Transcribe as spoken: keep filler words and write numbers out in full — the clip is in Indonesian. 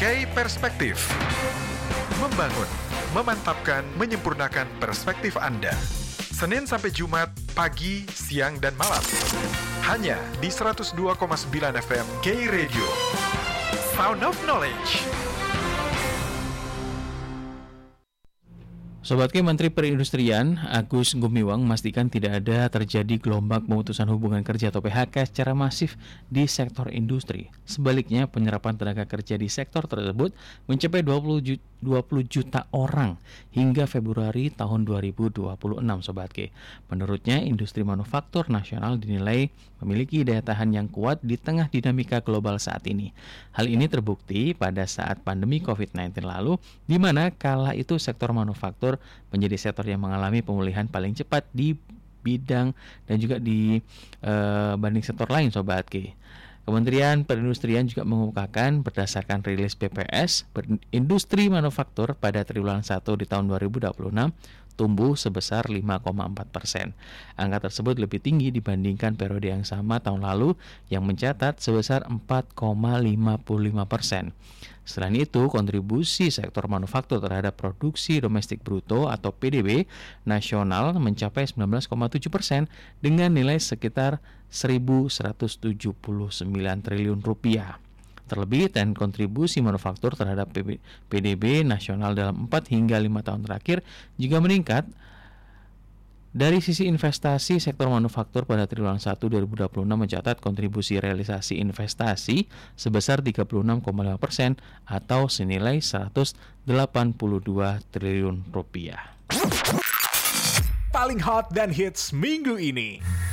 K Perspektif. Membangun, memantapkan, menyempurnakan perspektif Anda. Senin sampai Jumat, pagi, siang, dan malam. Hanya di seratus dua koma sembilan F M K Radio. Sound of Knowledge. Sobat K, Menteri Perindustrian Agus Gumiwang memastikan tidak ada terjadi gelombang pemutusan hubungan kerja atau P H K secara masif di sektor industri. Sebaliknya, penyerapan tenaga kerja di sektor tersebut mencapai dua puluh juta orang hingga Februari tahun dua ribu dua puluh enam, Sobat K. Menurutnya, industri manufaktur nasional dinilai memiliki daya tahan yang kuat di tengah dinamika global saat ini. Hal ini terbukti pada saat pandemi covid sembilan belas lalu, di mana kala itu sektor manufaktur menjadi sektor yang mengalami pemulihan paling cepat di bidang dan juga di uh, banding sektor lain, Sobat K. Kementerian Perindustrian juga mengemukakan berdasarkan rilis B P S, industri manufaktur pada triwulan satu di tahun dua ribu dua puluh enam tumbuh sebesar lima koma empat persen. Angka tersebut lebih tinggi dibandingkan periode yang sama tahun lalu yang mencatat sebesar empat koma lima lima persen. Selain itu, kontribusi sektor manufaktur terhadap produksi domestik bruto atau P D B nasional mencapai sembilan belas koma tujuh persen dengan nilai sekitar seribu seratus tujuh puluh sembilan triliun rupiah. Terlebih, tren kontribusi manufaktur terhadap P D B nasional dalam empat hingga lima tahun terakhir juga meningkat. Dari sisi investasi, sektor manufaktur pada triwulan satu dua ribu dua puluh enam mencatat kontribusi realisasi investasi sebesar tiga puluh enam koma lima persen atau senilai seratus delapan puluh dua triliun rupiah. Paling hot dan hits minggu ini.